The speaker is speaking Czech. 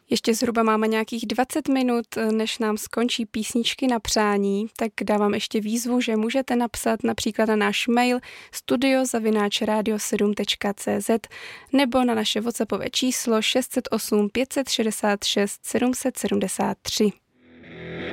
Ještě zhruba máme nějakých 20 minut, než nám skončí písničky na přání, tak dávám ještě výzvu, že můžete napsat například na náš mail studio@radio7.cz nebo na naše WhatsAppové číslo 608 566 773.